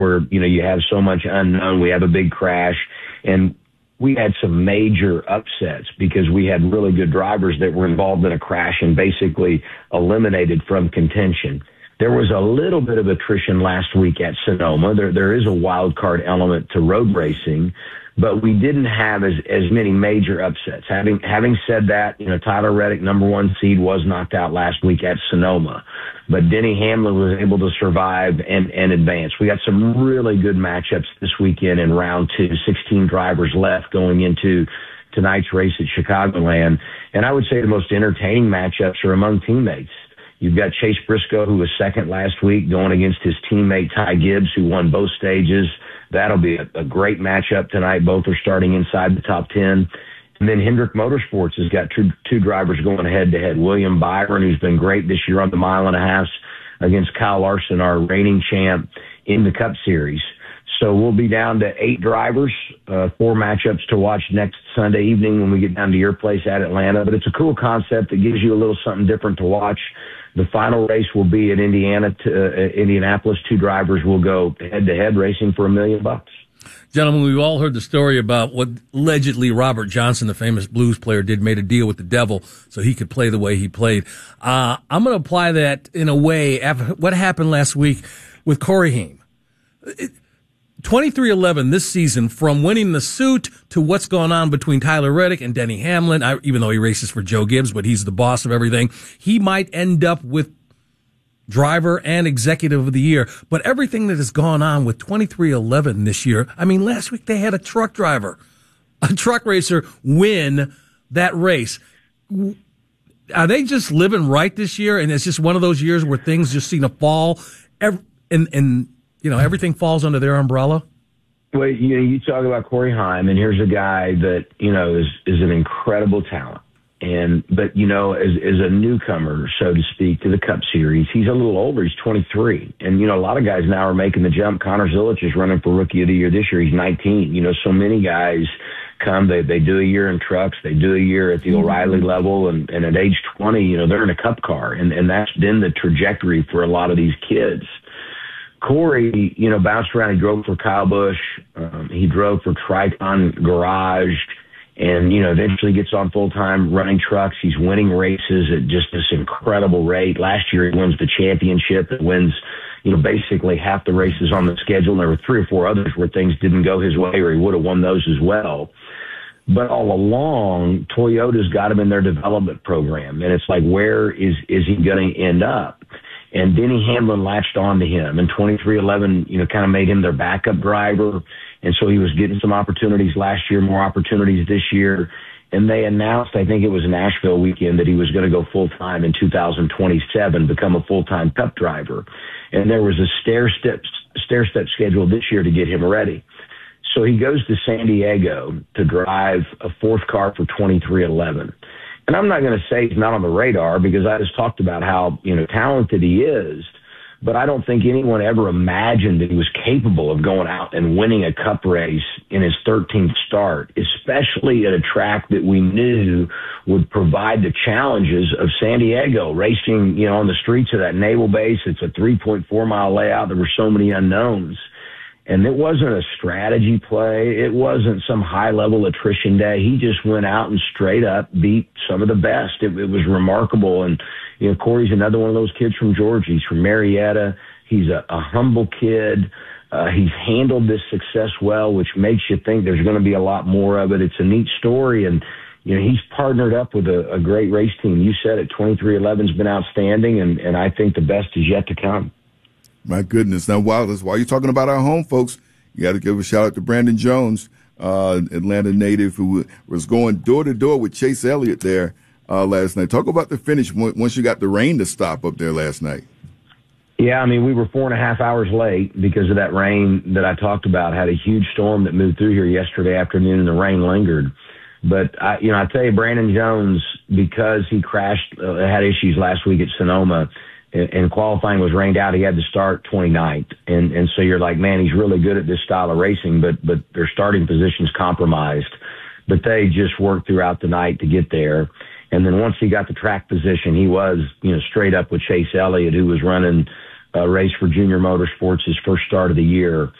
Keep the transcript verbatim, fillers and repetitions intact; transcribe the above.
where, you know, you have so much unknown. We have a big crash, and we had some major upsets because we had really good drivers that were involved in a crash and basically eliminated from contention. There was a little bit of attrition last week at Sonoma. There, there is a wild card element to road racing, but we didn't have as, as many major upsets. Having, having said that, you know, Tyler Reddick, number one seed, was knocked out last week at Sonoma, but Denny Hamlin was able to survive and, and advance. We got some really good matchups this weekend in round two, sixteen drivers left going into tonight's race at Chicagoland. And I would say the most entertaining matchups are among teammates. You've got Chase Briscoe, who was second last week, going against his teammate Ty Gibbs, who won both stages. That'll be a, a great matchup tonight. Both are starting inside the top ten. And then Hendrick Motorsports has got two, two drivers going head-to-head. William Byron, who's been great this year on the mile and a half, against Kyle Larson, our reigning champ in the Cup Series. So we'll be down to eight drivers, uh, four matchups to watch next Sunday evening when we get down to your place at Atlanta. But it's a cool concept that gives you a little something different to watch. The final race will be in Indiana, to, uh, Indianapolis. Two drivers will go head-to-head racing for a million bucks. Gentlemen, we've all heard the story about what allegedly Robert Johnson, the famous blues player, did, made a deal with the devil so he could play the way he played. Uh, I'm going to apply that in a way after what happened last week with Corey Haim. twenty-three eleven this season, from winning the suit to what's going on between Tyler Reddick and Denny Hamlin, I, even though he races for Joe Gibbs, but he's the boss of everything, he might end up with driver and executive of the year. But everything that has gone on with twenty-three eleven this year, I mean, last week they had a truck driver, a truck racer win that race. Are they just living right this year? And it's just one of those years where things just seem to fall every, and, and, you know, everything falls under their umbrella? Well, you know, you talk about Corey Haim, and here's a guy that, you know, is, is an incredible talent. And, but, you know, as, as a newcomer, so to speak, to the Cup Series, he's a little older. He's twenty-three. And, you know, a lot of guys now are making the jump. Connor Zilich is running for Rookie of the Year this year. He's nineteen. You know, so many guys come, they, they do a year in trucks, they do a year at the O'Reilly level, and, and at age twenty, you know, they're in a Cup car. And, and that's been the trajectory for a lot of these kids. Corey, you know, bounced around. He drove for Kyle Busch. Um, he drove for Tricon Garage. And, you know, eventually gets on full-time running trucks. He's winning races at just this incredible rate. Last year he wins the championship and wins, you know, basically half the races on the schedule. And there were three or four others where things didn't go his way, or he would have won those as well. But all along, Toyota's got him in their development program. And it's like, where is, is he going to end up? And Denny Hamlin latched on to him. And twenty-three eleven, you know, kind of made him their backup driver. And so he was getting some opportunities last year, more opportunities this year. And they announced, I think it was Nashville weekend, that he was going to go full-time in two thousand twenty-seven, become a full-time Cup driver. And there was a stair-step, stair-step schedule this year to get him ready. So he goes to San Diego to drive a fourth car for twenty-three eleven. And I'm not going to say he's not on the radar, because I just talked about how, you know, talented he is. But I don't think anyone ever imagined that he was capable of going out and winning a Cup race in his thirteenth start, especially at a track that we knew would provide the challenges of San Diego, racing, you know, on the streets of that naval base. It's a three point four mile layout. There were so many unknowns. And it wasn't a strategy play. It wasn't some high-level attrition day. He just went out and straight up beat some of the best. It, it was remarkable. And, you know, Corey's another one of those kids from Georgia. He's from Marietta. He's a, a humble kid. Uh, he's handled this success well, which makes you think there's going to be a lot more of it. It's a neat story. And, you know, he's partnered up with a, a great race team. You said it, twenty-three eleven's been outstanding, and, and I think the best is yet to come. My goodness. Now, while, while you're talking about our home folks, you got to give a shout out to Brandon Jones, uh, Atlanta native, who was going door to door with Chase Elliott there uh, last night. Talk about the finish once you got the rain to stop up there last night. Yeah, I mean, we were four and a half hours late because of that rain that I talked about. Had a huge storm that moved through here yesterday afternoon, and the rain lingered. But, I, you know, I tell you, Brandon Jones, because he crashed, uh, had issues last week at Sonoma, and qualifying was rained out, he had to start twenty-ninth. And, and so you're like, man, he's really good at this style of racing, but, but their starting position's compromised. But they just worked throughout the night to get there. And then once he got the track position, he was, you know, straight up with Chase Elliott, who was running uh, race for Junior Motorsports, his first start of the year.